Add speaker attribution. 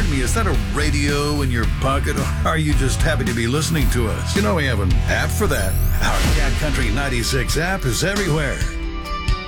Speaker 1: remind me, is that a radio in your pocket, or are you just happy to be listening to us? You know we have an app for that. Our Cat Country 96 app is everywhere.